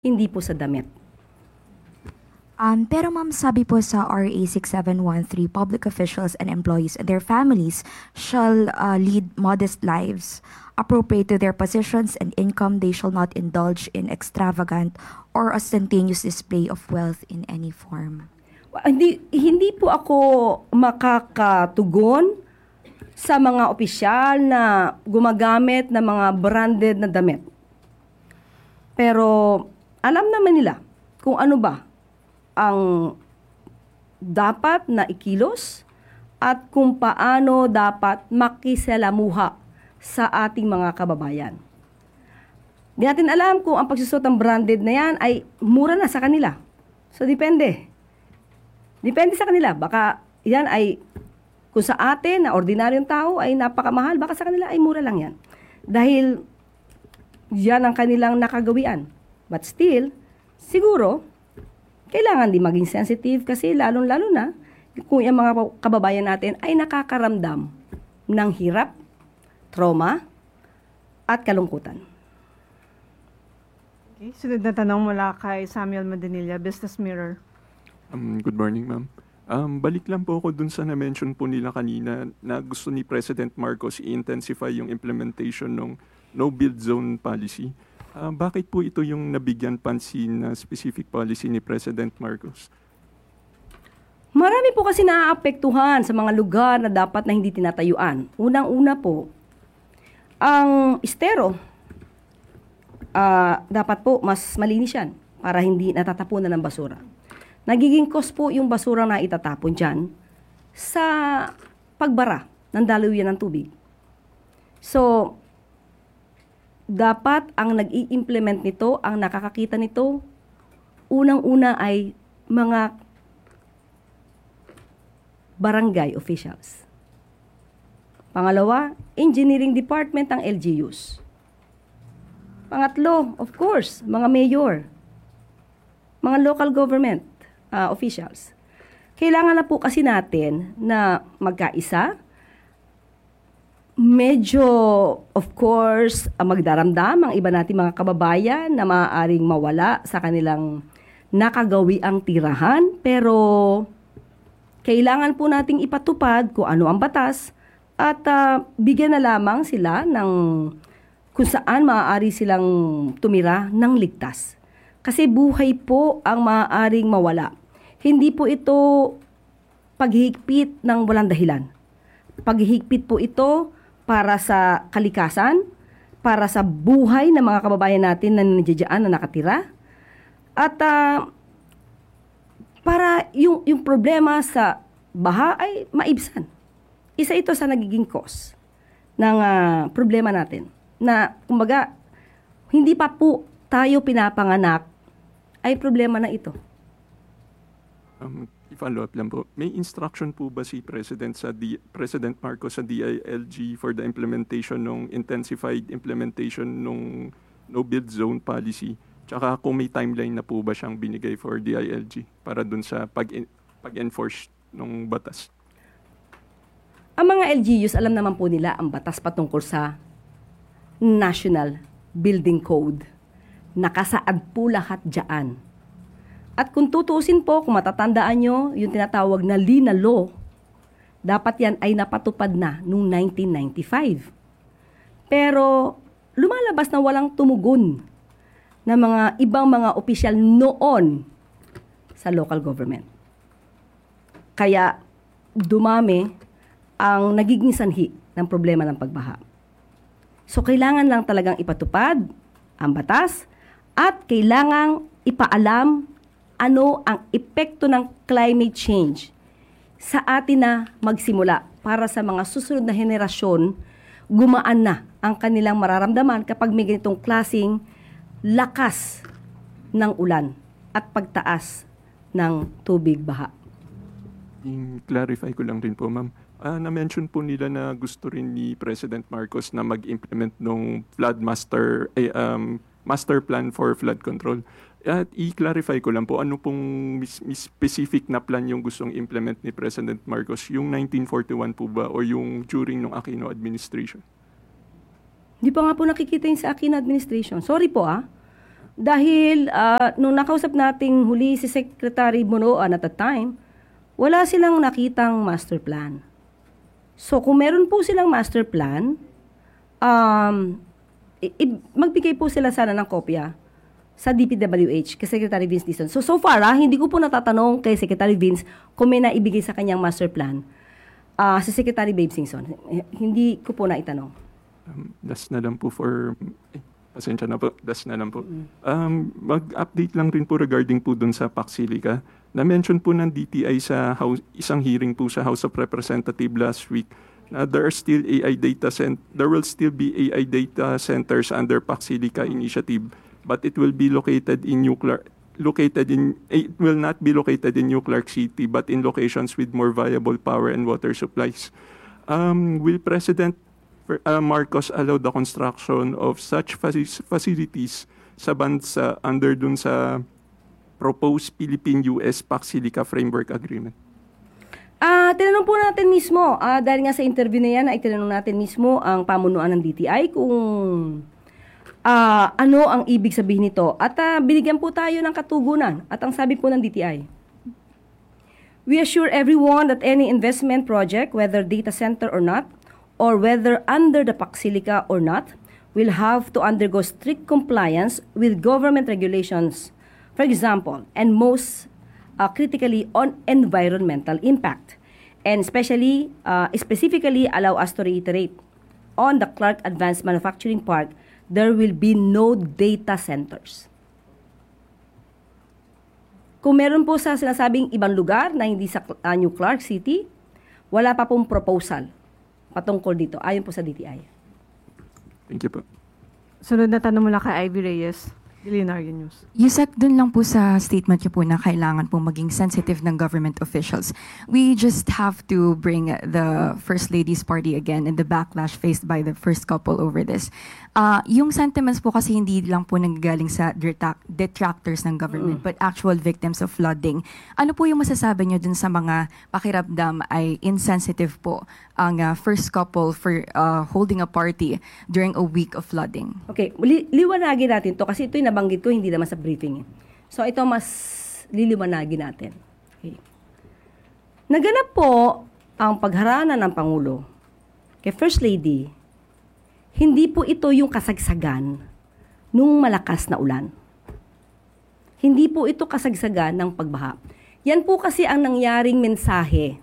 hindi po sa damit. Pero ma'am, sabi po sa RA 6713, public officials and employees and their families shall lead modest lives. Appropriate to their positions and income, they shall not indulge in extravagant or ostentatious display of wealth in any form. Hindi po ako makakatugon sa mga opisyal na gumagamit ng mga branded na damit. Pero alam naman nila kung ano ba ang dapat na ikilos at kung paano dapat makisalamuha sa ating mga kababayan. Di natin alam kung ang pagsusot ng branded na yan ay mura na sa kanila. So, depende. Depende sa kanila. Baka yan ay, kung sa atin na ordinaryong tao ay napakamahal, baka sa kanila ay mura lang yan. Dahil yan ang kanilang nakagawian. But still, siguro, kailangan din maging sensitive kasi lalong-lalo na kung yung mga kababayan natin ay nakakaramdam ng hirap, trauma, at kalungkutan. Okay, sunod na tanong mula kay Samuel Madanilla, Business Mirror. Good morning, ma'am. Balik lang po ako dun sa na-mention po nila kanina na gusto ni President Marcos i-intensify yung implementation ng no-build zone policy. Bakit po ito yung nabigyan pansin na specific policy ni President Marcos? Marami po kasi naaapektuhan sa mga lugar na dapat na hindi tinatayuan. Unang-una po, ang estero, dapat po mas malinis yan para hindi natatapunan ng basura. Nagiging cost po yung basura na itatapon dyan sa pagbara ng daluyan ng tubig. So, dapat ang nag-i-implement nito, ang nakakakita nito, unang-una ay mga barangay officials. Pangalawa, engineering department ng LGUs. Pangatlo, of course, mga mayor, mga local government officials. Kailangan na po kasi natin na magkaisa. Medyo, of course, magdaramdam ang iba nating mga kababayan na maaaring mawala sa kanilang nakagawiang tirahan. Pero, kailangan po nating ipatupad kung ano ang batas at bigyan na lamang sila ng kung saan maaari silang tumira ng ligtas. Kasi buhay po ang maaaring mawala. Hindi po ito paghihigpit ng walang dahilan. Paghihigpit po ito para sa kalikasan, para sa buhay ng mga kababayan natin na nandiyan na nakatira, at para yung problema sa baha ay maibsan. Isa ito sa nagiging cause ng problema natin. Na, kumbaga, hindi pa po tayo pinapanganak, ay problema na ito. I-follow up lang po. May instruction po ba si President Marcos sa DILG for the implementation ng intensified implementation ng no-build zone policy? Tsaka kung may timeline na po ba siyang binigay for DILG para dun sa pag-enforce ng batas? Ang mga LGUs, alam naman po nila ang batas patungkol sa National Building Code. Nakasaad po lahat dyan. At kung tutusin po, kung matatandaan nyo, yung tinatawag na Lina Law, dapat yan ay napatupad na noong 1995. Pero lumalabas na walang tumugon na mga ibang mga opisyal noon sa local government. Kaya dumami ang nagiging sanhi ng problema ng pagbaha. So kailangan lang talagang ipatupad ang batas at kailangang ipaalam ano ang epekto ng climate change sa atin na magsimula para sa mga susunod na henerasyon, gumaan na ang kanilang mararamdaman kapag may ganitong klaseng lakas ng ulan at pagtaas ng tubig baha. Clarify ko lang din po, ma'am. Na-mention po nila na gusto rin ni President Marcos na mag-implement ng master plan for flood control. At i-clarify ko lang po, ano pong specific na plan yung gustong implement ni President Marcos? Yung 1941 po ba o yung during ng Aquino administration? Di pa nga po nakikita yung sa Aquino administration. Sorry po Dahil nung nakausap nating huli si Secretary Bonoan at the time, wala silang nakitang master plan. So kung meron po silang master plan, magbigay po sila sana ng kopya sa DPWH kay Secretary Vince Dizon. So far, hindi ko po natatanong kay Secretary Vince kung may naibigay sa kanyang master plan sa Secretary Babe Singson. Hindi ko po naitanong. Das na lang po pasensya na po, das na lang po. Mag-update lang rin po regarding po dun sa Paxilica. Na-mention po ng DTI sa isang hearing po sa House of Representatives last week na there will still be AI data centers under Paxilica initiative, but it will be located in it will not be located in New Clark City, but in locations with more viable power and water supplies. Will President Marcos allow the construction of such facilities sa bansa under dun sa proposed Philippine-US Paxilica Framework Agreement? Tinanong po natin mismo, dahil nga sa interview na yan, ay tinanong natin mismo ang pamunuan ng DTI kung ano ang ibig sabihin nito. At binigyan po tayo ng katugunan. At ang sabi po ng DTI, we assure everyone that any investment project, whether data center or not, or whether under the Paxilica or not, will have to undergo strict compliance with government regulations, for example, and most critically on environmental impact. And specifically allow us to reiterate, on the Clark Advanced Manufacturing Park, there will be no data centers. Kung meron po sa sinasabing ibang lugar na hindi sa New Clark City, wala pa pong proposal patungkol dito, ayon po sa DTI. Thank you po. Sunod na tanong mula kay Ivy Reyes, Dilinario News. Yusek, dun lang po sa statement niyo po na kailangan po maging sensitive ng government officials. We just have to bring the First Lady's party again and the backlash faced by the first couple over this. Yung sentiments po kasi hindi lang po nanggagaling sa detractors ng government but actual victims of flooding. Ano po yung masasabi niyo dun sa mga pakiramdam ay insensitive po ang first couple for holding a party during a week of flooding? Okay, liwanagin natin to kasi ito'y nabanggit ko, hindi naman sa briefing. So ito mas liliwanagin natin. Okay. Naganap po ang pagharana ng Pangulo kay First Lady. Hindi po ito yung kasagsagan nung malakas na ulan. Hindi po ito kasagsagan ng pagbaha. Yan po kasi ang nangyaring mensahe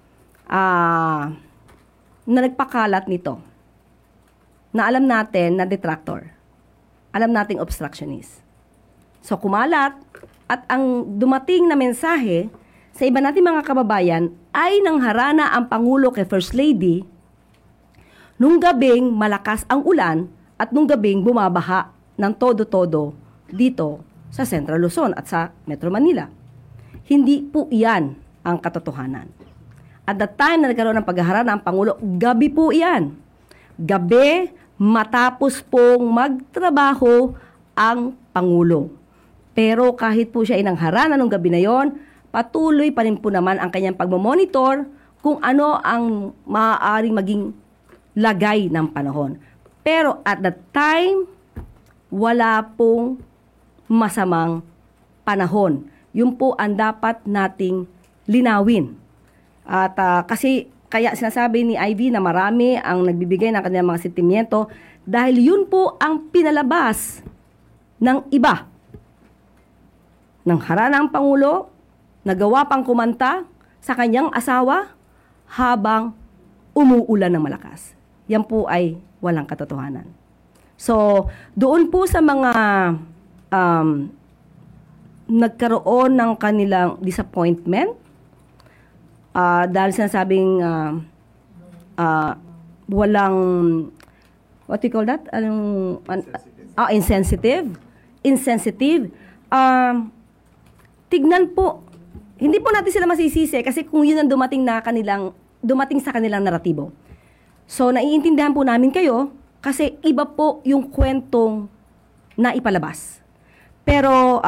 na nagpakalat nito. Na alam natin na detractor. Alam nating obstructionist. So kumalat at ang dumating na mensahe sa iba nating mga kababayan ay nangharana ang Pangulo kay First Lady nung gabing malakas ang ulan at nung gabing bumabaha ng todo-todo dito sa Central Luzon at sa Metro Manila. Hindi po iyan ang katotohanan. At the time na nagkaroon ng pagharana ang Pangulo, gabi po iyan. Gabi matapos pong magtrabaho ang Pangulo. Pero kahit po siya inangharana nung gabi na yon, patuloy pa rin po naman ang kanyang pagmamonitor kung ano ang maaaring maging lagay ng panahon. Pero at that time, wala pong masamang panahon. Yun po ang dapat nating linawin. At kasi kaya sinasabi ni Ivy na marami ang nagbibigay ng kanilang mga sentimiento dahil yun po ang pinalabas ng iba. Nang harana ang Pangulo, nagawa pang kumanta sa kanyang asawa habang umuulan ng malakas. Yan po ay walang katotohanan. So, doon po sa mga nagkaroon ng kanilang disappointment, dahil sinasabing walang, what do you call that? Insensitive. Tignan po, hindi po natin sila masisisi kasi kung yun ang dumating sa kanilang naratibo. So, naiintindihan po namin kayo kasi iba po yung kwentong na ipalabas. Pero,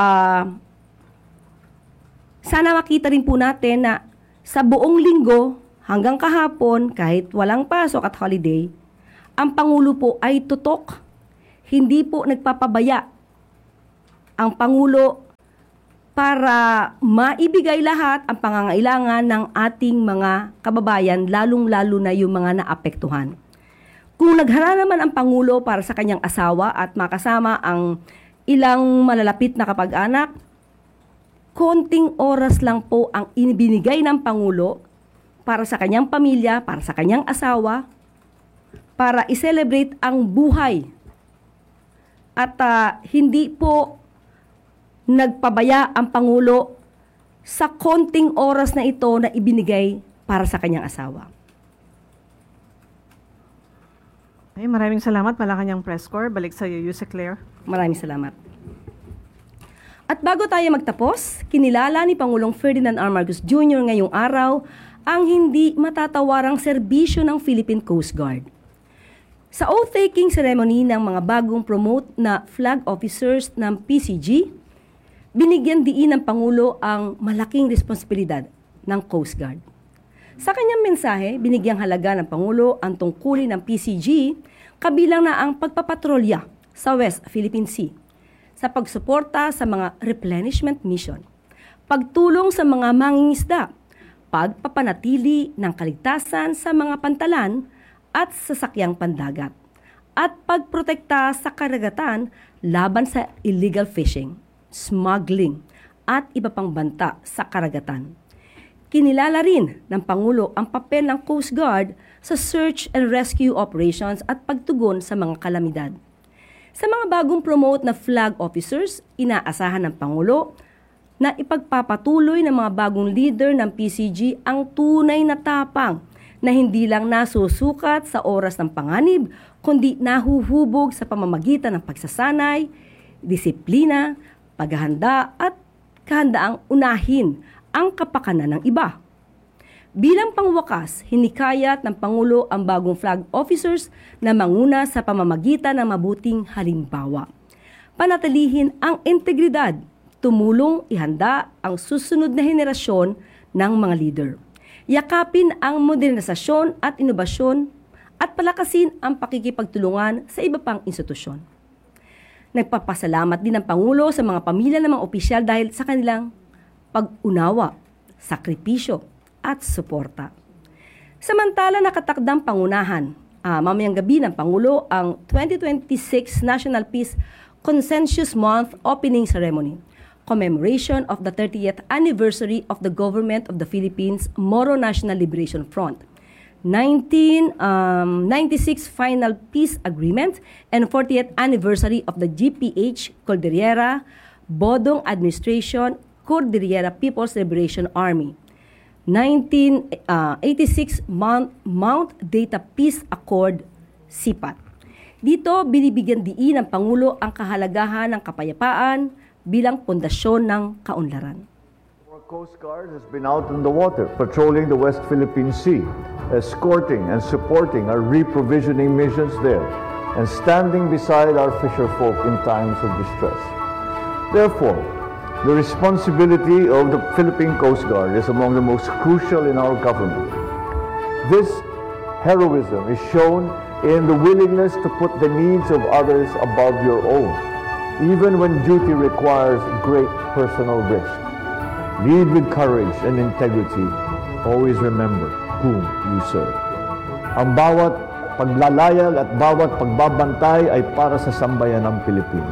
sana makita rin po natin na sa buong linggo hanggang kahapon, kahit walang pasok at holiday, ang Pangulo po ay tutok. Hindi po nagpapabaya ang Pangulo para maibigay lahat ang pangangailangan ng ating mga kababayan, lalong-lalo na yung mga naapektuhan. Kung naghara naman ang Pangulo para sa kanyang asawa at makasama ang ilang malalapit na kapag-anak, konting oras lang po ang inibinigay ng Pangulo para sa kanyang pamilya, para sa kanyang asawa, para i-celebrate ang buhay. At hindi po nagpabaya ang Pangulo sa konting oras na ito na ibinigay para sa kanyang asawa. Ay, maraming salamat, Malacanang Press Corps. Balik sa iyo, Yuse Claire. Maraming salamat. At bago tayo magtapos, kinilala ni Pangulong Ferdinand R. Marcos Jr. ngayong araw ang hindi matatawarang serbisyo ng Philippine Coast Guard. Sa oath-taking ceremony ng mga bagong promote na flag officers ng PCG, binigyan diin ng Pangulo ang malaking responsibilidad ng Coast Guard. Sa kanyang mensahe, binigyang halaga ng Pangulo ang tungkulin ng PCG, kabilang na ang pagpapatrolya sa West Philippine Sea, sa pagsuporta sa mga replenishment mission, pagtulong sa mga mangingisda, pagpapanatili ng kaligtasan sa mga pantalan at sasakyang pandagat, at pagprotekta sa karagatan laban sa illegal fishing, smuggling, at iba pang banta sa karagatan. Kinilala rin ng Pangulo ang papel ng Coast Guard sa search and rescue operations at pagtugon sa mga kalamidad. Sa mga bagong promote na flag officers, inaasahan ng Pangulo na ipagpapatuloy ng mga bagong leader ng PCG ang tunay na tapang na hindi lang nasusukat sa oras ng panganib, kundi nahuhubog sa pamamagitan ng pagsasanay, disiplina, paghahanda at kahandaang unahin ang kapakanan ng iba. Bilang pangwakas, hinikayat ng Pangulo ang bagong flag officers na manguna sa pamamagitan ng mabuting halimbawa. Panatilihin ang integridad, tumulong ihanda ang susunod na henerasyon ng mga leader. Yakapin ang modernisasyon at inobasyon at palakasin ang pakikipagtulungan sa iba pang institusyon. Nagpapasalamat din ang Pangulo sa mga pamilya ng mga opisyal dahil sa kanilang pag-unawa, sakripisyo at suporta. Samantala nakatakdang pangunahan, mamayang gabi ng Pangulo ang 2026 National Peace Consensus Month Opening Ceremony, commemoration of the 30th anniversary of the Government of the Philippines Moro National Liberation Front, 1996 Final Peace Agreement, and 40th anniversary of the GPH Cordillera Bodong Administration Cordillera People's Liberation Army, 1986 Mount Data Peace Accord CPAT. Dito binibigyan diin ng Pangulo ang kahalagahan ng kapayapaan bilang pundasyon ng kaunlaran. Our Coast Guard has been out in the water, patrolling the West Philippine Sea, escorting and supporting our reprovisioning missions there, and standing beside our fisherfolk in times of distress. Therefore, the responsibility of the Philippine Coast Guard is among the most crucial in our government. This heroism is shown in the willingness to put the needs of others above your own, even when duty requires great personal risk. Lead with courage and integrity. Always remember whom you serve. Ang bawat paglalayag at bawat pagbabantay ay para sa sambayan ng Pilipinas.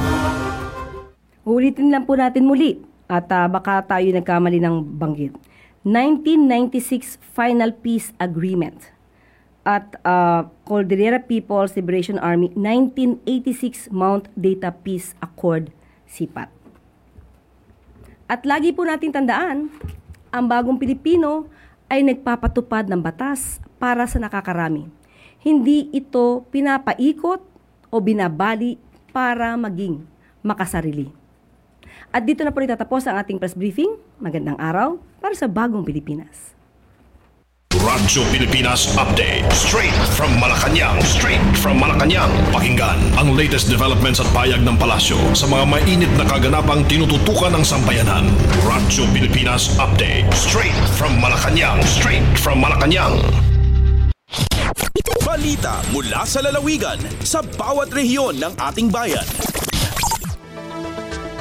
Ulitin lang po natin muli at baka tayo nagkamali ng banggit. 1996 Final Peace Agreement at Cordillera People's Liberation Army 1986 Mount Data Peace Accord CPAT. At lagi po nating tandaan, ang bagong Pilipino ay nagpapatupad ng batas para sa nakakarami. Hindi ito pinapaikot o binabali para maging makasarili. At dito na po itatapos ang ating press briefing. Magandang araw para sa bagong Pilipinas. Radyo Pilipinas Update. Straight from Malacanang. Straight from Malacanang. Pakinggan ang latest developments at payag ng palasyo sa mga mainit na kaganapang tinututukan ng sambayanan. Radyo Pilipinas Update. Straight from Malacanang. Straight from Malacanang. Balita mula sa lalawigan sa bawat rehiyon ng ating bayan.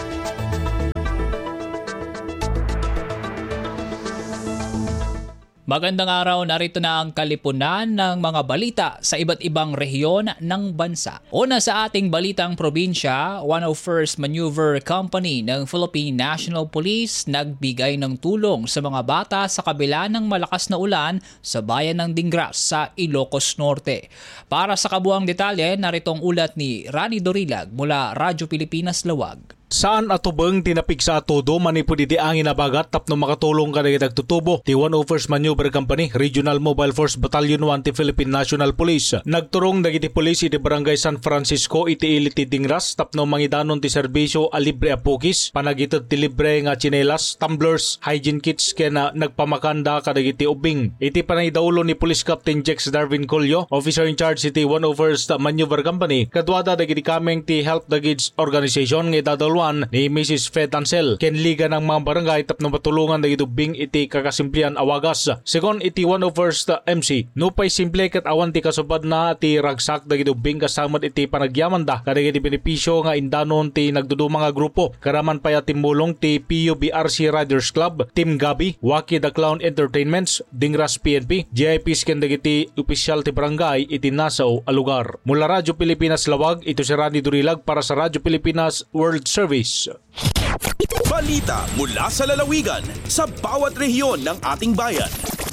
Magandang araw, narito na ang kalipunan ng mga balita sa iba't ibang rehiyon ng bansa. Una sa ating balitang probinsya, 101st Maneuver Company ng Philippine National Police nagbigay ng tulong sa mga bata sa kabila ng malakas na ulan sa bayan ng Dingras sa Ilocos Norte. Para sa kabuuang detalye, narito ang ulat ni Rani Dorilag mula Radyo Pilipinas Lawag. Saan atubeng tinapig sa atodo manipod iti angin abagat tapno makatulong ka na tutubo ti 101st Maneuver Company Regional Mobile Force Battalion 1 ti Philippine National Police. Nagturong dagiti police iti Barangay San Francisco iti Iliti Dingras tapno mangidanon ti serbisyo a libre a pukis, panagitid ti libre nga tsinelas, tumblers, hygiene kits kena nagpamakanda kadagiti ubing. Iti panayidaulo ni Police Captain Jex Darwin Colio, officer in charge iti 101st Maneuver Company, kadwada dagiti kameng ti Help the Kids organization nga idadalo ni Mrs. Fed Ansel ken liga ng mga barangay tapno matulungan dagiti ubing iti kakasimplian awagas. Sekon iti 101st MC, nupay simple ket awan ti kasubad na ti ragsak dagiti ubing kasamad iti panagyaman da kadagiti benepisyo nga indanon ti nagdudumang nga grupo. Karaman paya timulong ti PUBRC Riders Club, Team Gabi, Waki the Clown Entertainments, Dingras PNP, GIPs ken dagiti opisyal ti barangay iti nasaw a lugar. Mula Radyo Pilipinas Lawag, ito si Rani Durilag para sa Radyo Pilipinas World Service. Balita mula sa lalawigan sa bawat rehiyon ng ating bayan.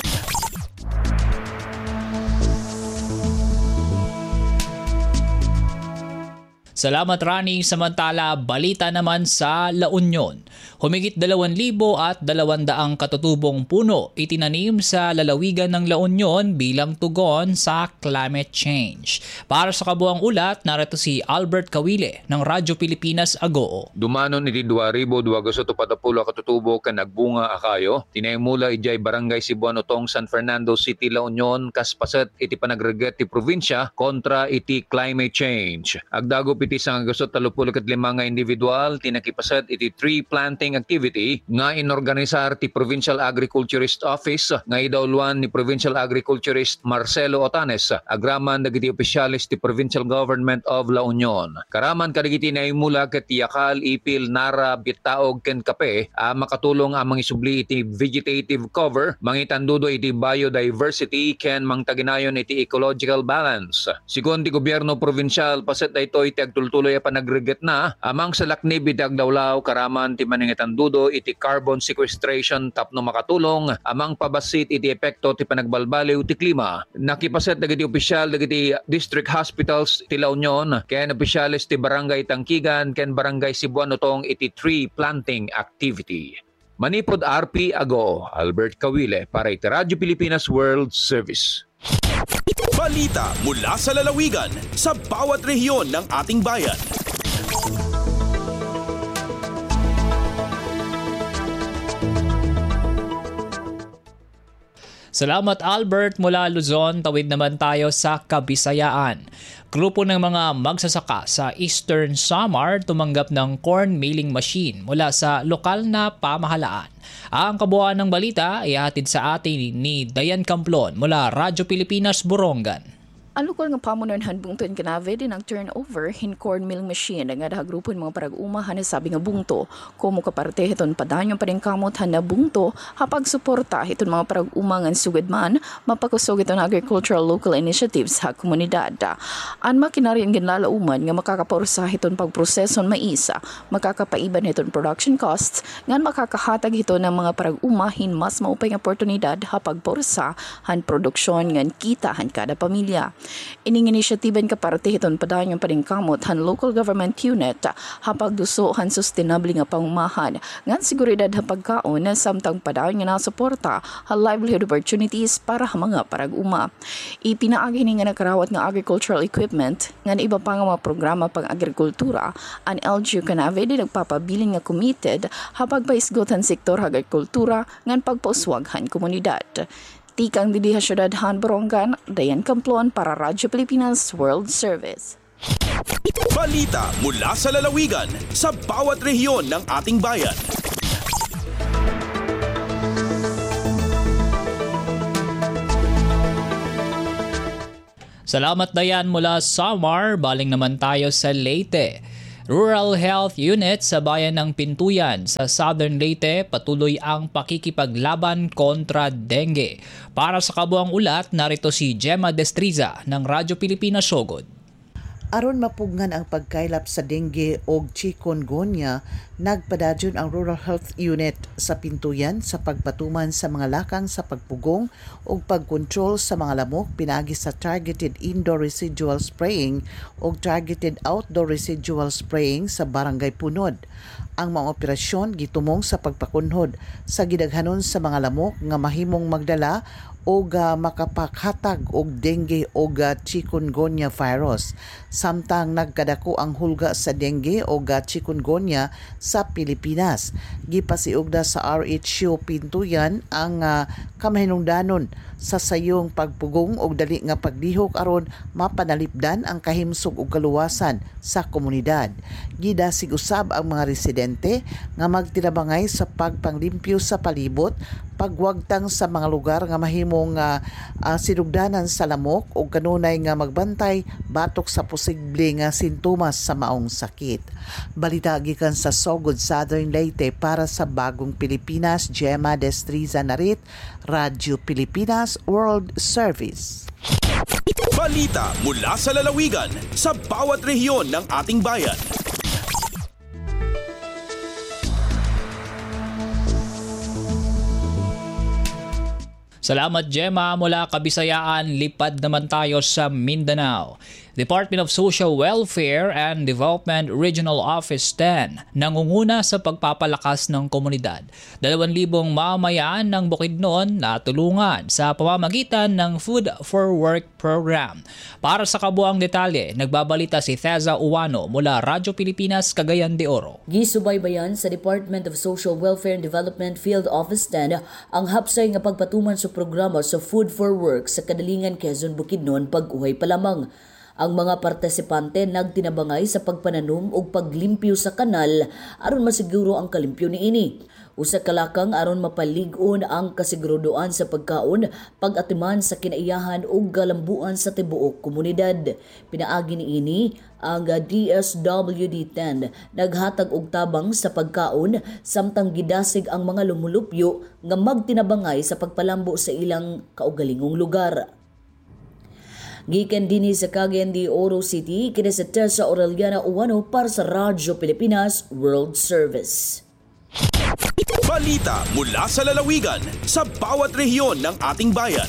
Salamat Rani. Samantala, balita naman sa La Union. Humigit 2,200 katutubong puno itinanim sa lalawigan ng La Union bilang tugon sa climate change. Para sa kabuang ulat, narito si Albert Kawile ng Radyo Pilipinas Agoo. Dumanon iti 2,240 katutubo kan nagbunga akayo. Tinaymula ijay Barangay Cebuano Tong San Fernando City, La Union, kaspaset iti panagreget ti probinsya kontra iti climate change. Agdagop iti sang Agosto 35 nga individual tinakipaset iti tree planting activity nga inorganisar ti Provincial Agriculturist Office nga idawluan ni Provincial Agriculturist Marcelo Otanes agraman dagiti opisyalis ti Provincial Government of La Union. Karaman kadagiti naimula ket yakal ipil nara bitaog ken kape makatulong ang mangisubli iti vegetative cover mangitandudo iti biodiversity ken mangtaginayon iti ecological balance. Sigon ti gobyerno provincial paset daytoy iti agtultuloy a panagreget na amang sa laknib iti agdawlaw karaman ti maningitandudo iti carbon sequestration tapno makatulong amang pabasit iti epekto ti panagbalbaliw ti klima. Nakipaset dagiti opisyal dagiti district hospitals ti La Union ken opisyalis ti Barangay Tangkigan ken Barangay Cebuano Tong iti tree planting activity. Manipod RP Agoo, Albert Kawile para iti Radyo Pilipinas World Service. Balita mula sa lalawigan sa bawat rehiyon ng ating bayan. Salamat Albert mula Luzon. Tawid naman tayo sa Kabisayaan. Grupo ng mga magsasaka sa Eastern Samar tumanggap ng corn milling machine mula sa lokal na pamahalaan. Ang kabuuan ng balita ay hatid sa atin ni Dayan Camplon mula Radyo Pilipinas Borongan. Ang lokal nga pamunanhan bungton kanave din ang turnover hin corn milling machine nga daha grupo mga parag-umahan sabi nga bungto komo kaparte hiton padanyong pa rin kamot na bungto hapag suporta hiton mga parag-umangan sugad man mapakusog iton agricultural local initiatives sa komunidad. Ang makinarya ang ginlalauman nga makakaporsa hiton pagproseson maisa makakapaiban hiton production costs nga makakahatag hiton ng mga parag-umahin mas maupay nga oportunidad hapag porsa han produksyon ngan kita han kada pamilya. Ining inisyatiban ka parte hiton padanyong paningkamot han local government unit hapag duso han sustainable nga pangumahan ngan seguridad hapag kaon na samtang padayon nga nasuporta han livelihood opportunities para ha mga parag-uma. Ipinaagi ni nga nakarawat nga agricultural equipment ngan iba pa nga mga programa pang agrikultura ang LGU kanave di nagpapabilin nga committed hapag paisgotan sektor agrikultura ngan pagpauswag han komunidad. Tikang didiha syudad Han Borongan, Dayan Camplon para Radyo Pilipinas World Service. Balita mula sa lalawigan sa bawat rehiyon ng ating bayan. Salamat Dayan mula Samar. Baling naman tayo sa Leyte. Rural Health Unit sa bayan ng Pintuyan sa Southern Leyte patuloy ang pakikipaglaban kontra dengue. Para sa kabuang ulat, narito si Gemma Destriza ng Radyo Pilipinas Sogod. Aron mapugngan ang pagkaylap sa dengue o chikungunya, nagpadadyon ang Rural Health Unit sa Pintuyan sa pagpatuman sa mga lakang sa pagpugong o pagkontrol sa mga lamok pinagi sa targeted indoor residual spraying o targeted outdoor residual spraying sa barangay Punod. Ang mga operasyon gitumong sa pagpakunhod sa gidaghanon sa mga lamok nga mahimong magdala o makapakhatag og dengue o chikungunya virus. Samtang nagkadako ang hulga sa dengue o chikungunya sa Pilipinas. Gipasiugda sa RHU Pintuyan ang kamahinungdanon sa sayong pagpugong og dali nga paglihok aron mapanalipdan ang kahimsog ug kaluwasan sa komunidad. Gidasig usab ang mga residente nga magtinabangay sa pagpanglimpyo sa palibot, pagwagtang sa mga lugar nga mahimong sinugdanan sa lamok o kanunay nga magbantay batok sa posible nga sintomas sa maong sakit. Balita gikan sa Sogod, Southern Leyte para sa Bagong Pilipinas, Gemma Destriza narit, Radyo Pilipinas World Service. Balita mula sa lalawigan sa bawat rehiyon ng ating bayan. Salamat Gemma, mula Kabisayaan, lipad naman tayo sa Mindanao. Department of Social Welfare and Development Regional Office 10 nangunguna sa pagpapalakas ng komunidad. 2,000 mamamayan ng Bukidnon na tulungan sa pamamagitan ng Food for Work program. Para sa kabuang detalye, nagbabalita si Theza Uwano mula Radyo Pilipinas, Cagayan de Oro. Gisubaybayan sa Department of Social Welfare and Development Field Office 10 ang hapsay nga pagpatuman sa programa sa Food for Work sa Kadalingan, Quezon, Bukidnon pag-uhay pa lamang. Ang mga partisipante nagtinabangay sa pagpananom o paglimpyo sa kanal aron masiguro ang kalimpyo niini. Usa ka lakang aron mapalig-on ang kasigurudoan sa pagkaon, pag-atiman sa kinaiyahan ug galambuan sa tibuok komunidad. Pinaagi niini ang DSWD-10 naghatag og tabang sa pagkaon samtang gidasig ang mga lumulupyo nga magtinabangay sa pagpalambo sa ilang kaugalingong lugar. Gikan dinhi sa Cagayan de Oro City, kini sa Tessa Aureliana Uwano para sa Radyo Pilipinas World Service. Balita mula sa lalawigan sa bawat rehiyon ng ating bayan.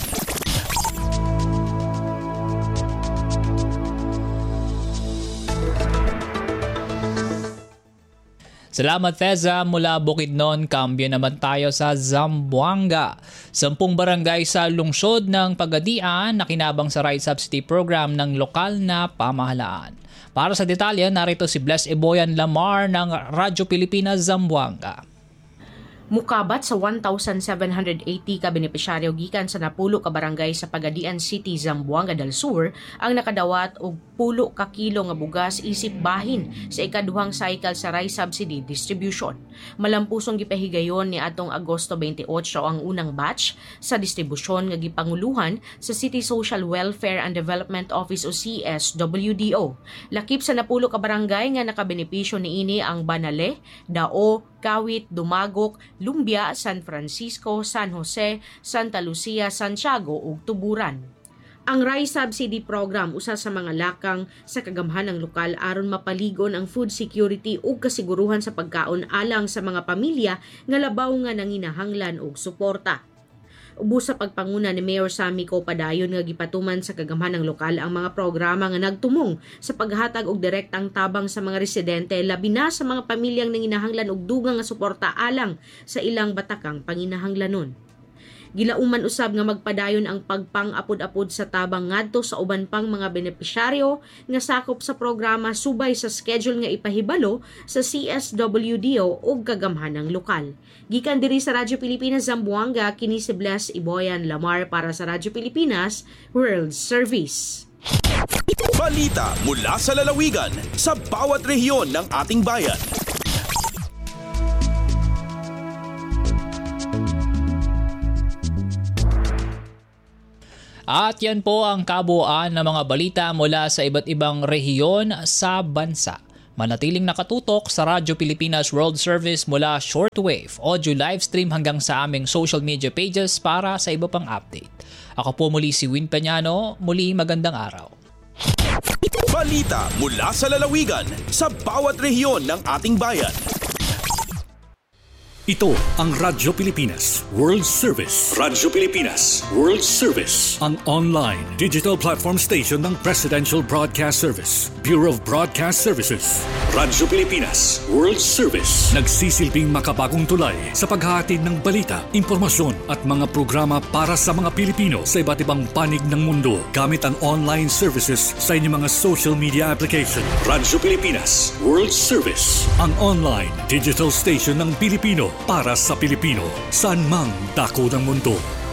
Salamat Theza, mula Bukidnon, kambyo naman tayo sa Zamboanga. 10 barangay sa lungsod ng Pagadian na kinabang sa Rice Subsidy Program ng lokal na pamahalaan. Para sa detalye, narito si Bless Eboyan Lamar ng Radyo Pilipinas Zamboanga. Mukabat sa 1,780 ka benepisyaryo gikan sa napulo ka barangay sa Pagadian City, Zamboanga del Sur ang nakadawat og 10 ka kilo nga bugas isip bahin sa ikaduhang cycle sa rice subsidy distribution. Malampusong gipahigayon ni atong Agosto 28 ang unang batch sa distribusyon nga gipanguluhan sa City Social Welfare and Development Office o CSWDO. Lakip sa napulo ka barangay nga nakabenepisyo niini ang Banale, Dao, Kawit, Dumagok, Lumbia, San Francisco, San Jose, Santa Lucia, Santiago ug Tuburan. Ang Rice Subsidy Program usa sa mga lakang sa kagamhanang lokal aron mapaligon ang food security ug kasiguruhan sa pagkaon alang sa mga pamilya nga labaw nga nanginahanglan og suporta. Ubos sa pagpanguna ni Mayor Sammy Ko Padayon nga gipatuman sa kagamhanang lokal ang mga programa nga nagtumong sa paghatag og direktang tabang sa mga residente labi na sa mga pamilyang nanginahanglan og dugang nga suporta alang sa ilang batakang panginahanglanon. Gilauman usab nga magpadayon ang pagpang-apod-apod sa tabang ngadto sa uban pang mga benepisyaryo nga sakop sa programa subay sa schedule nga ipahibalo sa CSWDO ug kagamhanang lokal. Gikan diri sa Radyo Pilipinas Zamboanga, kini si Bless Eboyan Lamar para sa Radyo Pilipinas World Service. Balita mula sa lalawigan sa bawat rehiyon ng ating bayan. At yan po ang kabuuan ng mga balita mula sa iba't ibang rehiyon sa bansa. Manatiling nakatutok sa Radyo Pilipinas World Service mula shortwave, audio live stream hanggang sa aming social media pages para sa iba pang update. Ako po muli si Win Peñano, muli magandang araw. Balita mula sa lalawigan sa bawat rehiyon ng ating bayan. Ito ang Radyo Pilipinas World Service. Radyo Pilipinas World Service. Ang online digital platform station ng Presidential Broadcast Service, Bureau of Broadcast Services. Radyo Pilipinas World Service. Nagsisilbing makabagong tulay sa paghahatid ng balita, impormasyon at mga programa para sa mga Pilipino sa iba't ibang panig ng mundo gamit ang online services sa inyong mga social media application. Radyo Pilipinas World Service. Ang online digital station ng Pilipino para sa Pilipino, saan mang dako ng mundo.